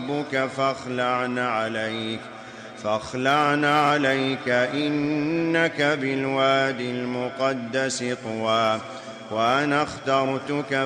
ربك فاخلعن عليك إنك بالوادي المقدس طوى وأنا اخترتك